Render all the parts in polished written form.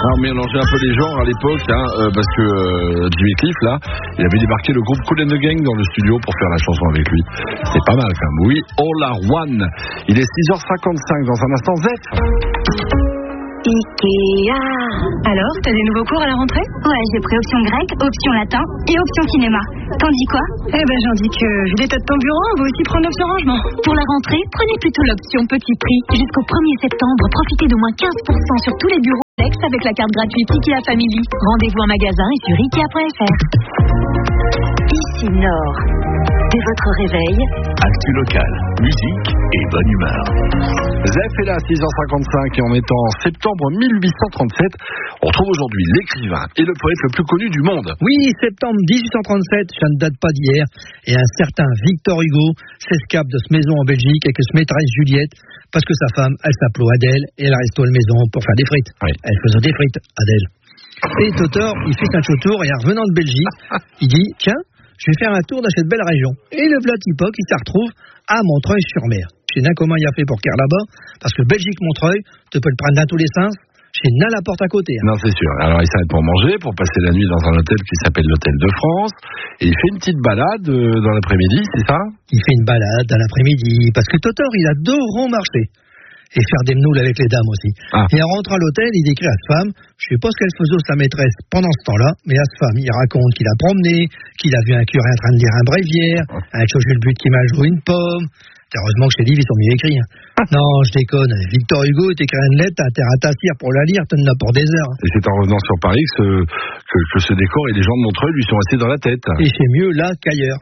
on mélangeait un peu les genres à l'époque, parce que Jimmy Cliff, là, il avait débarqué le groupe Kool & the Gang dans le studio pour faire la chanson avec lui. C'est pas mal quand même. Oui, All Are One. Il est 6h55 dans un instant. Zef. Ikea. Alors, t'as des nouveaux cours à la rentrée? Ouais, j'ai pris option grec, option latin et option cinéma. T'en dis quoi? J'en dis que, vu l'état de ton bureau, on va aussi prendre l'option rangement. Pour la rentrée, prenez plutôt l'option petit prix. Jusqu'au 1er septembre, profitez d'au moins 15% sur tous les bureaux Lex avec la carte gratuite Ikea Family. Rendez-vous en magasin et sur Ikea.fr. Ici Nord. Dès votre réveil, actu local, musique et bonne humeur. Zef est là, 6h55, et on est en septembre 1837. On trouve aujourd'hui l'écrivain et le poète le plus connu du monde. Oui, septembre 1837, ça ne date pas d'hier. Et un certain Victor Hugo s'escape de cette maison en Belgique avec sa maîtresse Juliette, parce que sa femme, elle s'appelait Adèle, et elle reste à la maison pour faire des frites. Oui. Elle faisait des frites, Adèle. Et Totor, il fait un tour, et en revenant de Belgique, il dit, tiens, je vais faire un tour dans cette belle région. Et le plat typoque, il se retrouve à Montreuil-sur-Mer. Je sais pas comment il a fait pour faire là-bas, parce que Belgique-Montreuil, tu peux le prendre dans tous les sens, chez n'a la porte à côté. Non, c'est sûr. Alors, il s'arrête pour manger, pour passer la nuit dans un hôtel qui s'appelle l'Hôtel de France, et il fait une petite balade dans l'après-midi, c'est ça? Il fait une balade dans l'après-midi, parce que Totor, il adore marcher. Et faire des mnoules avec les dames aussi. Et en rentrant à l'hôtel, il décrit à sa femme, je sais pas ce qu'elle faisait sa maîtresse pendant ce temps-là, mais à sa femme, il raconte qu'il a promené, qu'il a vu un curé en train de lire un bréviaire, un le but qui m'a joué une pomme. Heureusement que chez livres, ils sont mieux écrits. Non, je déconne. Victor Hugo t'écrit une lettre, t'as intérêt à t'assire pour la lire, t'en as pour des heures. Et c'est en revenant sur Paris que ce décor et les gens de Montreuil lui sont restés dans la tête. Et c'est mieux là qu'ailleurs.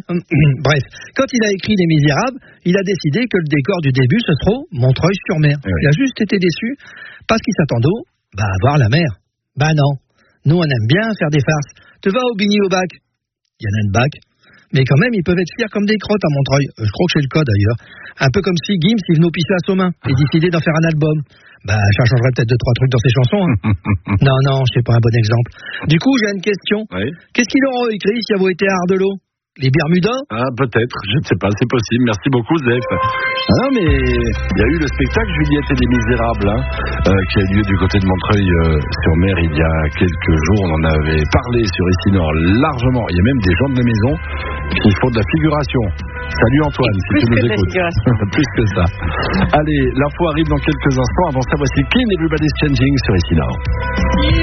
Bref, quand il a écrit Les Misérables, il a décidé que le décor du début, ce sera Montreuil-sur-Mer. Oui. Il a juste été déçu parce qu'il s'attendait à voir la mer. Non. Nous, on aime bien faire des farces. Tu vas au Bigny-au-Bac. Il y en a une bac. Mais quand même, ils peuvent être fiers comme des crottes à Montreuil. Je crois que c'est le cas d'ailleurs. Un peu comme si Gims, il venait pisser à Somain et décidait d'en faire un album. Ça changerait peut-être 2-3 trucs dans ses chansons. Non, c'est pas un bon exemple. Du coup, j'ai une question. Oui. Qu'est-ce qu'il aurait écrit si avait été à Ardelot? Les Bermudas? Peut-être, je ne sais pas, c'est possible. Merci beaucoup, Zef. Non, mais il y a eu le spectacle Juliette et les Misérables, qui a lieu du côté de Montreuil-sur-Mer il y a quelques jours. On en avait parlé sur Ici Nord largement. Il y a même des gens de la maison qui font de la figuration. Salut Antoine, si tu nous écoutes. Plus que ça. Allez, l'info arrive dans quelques instants. Avant ça, voici Clean Everybody's Changing sur Ici Nord.